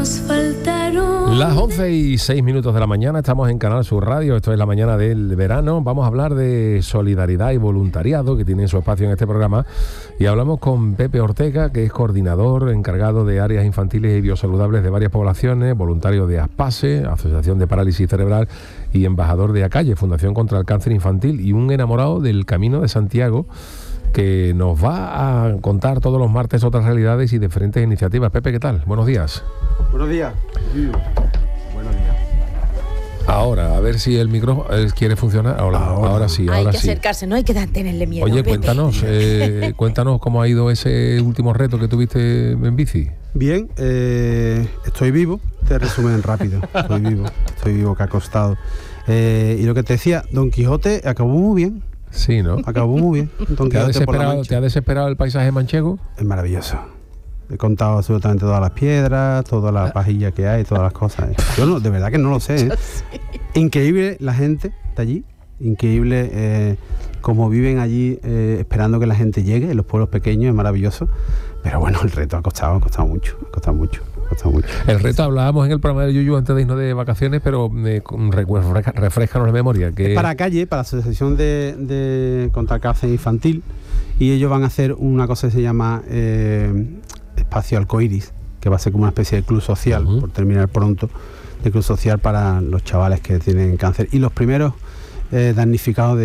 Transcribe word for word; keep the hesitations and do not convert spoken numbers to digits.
nos faltaron. Las once y seis minutos de la mañana, estamos en Canal Sur Radio, esto es la mañana del verano. Vamos a hablar de solidaridad y voluntariado, que tienen su espacio en este programa, y hablamos con Pepe Ortega, que es coordinador encargado de áreas infantiles y biosaludables de varias poblaciones, voluntario de ASPASE, Asociación de Parálisis Cerebral, y embajador de ACALLE, Fundación contra el Cáncer Infantil, y un enamorado del Camino de Santiago, que nos va a contar todos los martes otras realidades y diferentes iniciativas. Pepe, ¿qué tal? Buenos días. Buenos días. Buenos días. Ahora, a ver si el micrófono eh, quiere funcionar. Ahora, ahora, ahora sí, ahora hay que sí. acercarse, no hay que tenerle miedo. Oye, Pepe. cuéntanos, eh, cuéntanos cómo ha ido ese último reto que tuviste en bici. Bien, eh, estoy vivo. Te resumen rápido. Estoy vivo, estoy vivo, que ha costado. Eh, y lo que te decía, Don Quijote acabó muy bien. Sí, ¿no? Acabó muy bien. Don ¿Te ha, Quijote por la desesperado, Mancha. ¿Te ha desesperado el paisaje manchego? Es maravilloso. He contado absolutamente todas las piedras, toda la pajilla que hay, todas las cosas. Yo no, de verdad que no lo sé. ¿eh? Increíble la gente de allí, increíble eh, cómo viven allí eh, esperando que la gente llegue, en los pueblos pequeños, es maravilloso. Pero bueno, el reto ha costado, ha costado mucho, ha costado mucho. Mucho. El reto, hablábamos en el programa de Yuyu antes de irnos de vacaciones, pero eh, refresca, refrescanos la memoria. Que... Es para ACALLE, para la Asociación de, de contra el Cáncer Infantil, y ellos van a hacer una cosa que se llama eh, Espacio Arcoiris, que va a ser como una especie de club social, uh-huh. por terminar pronto, de club social para los chavales que tienen cáncer y los primeros eh, damnificados de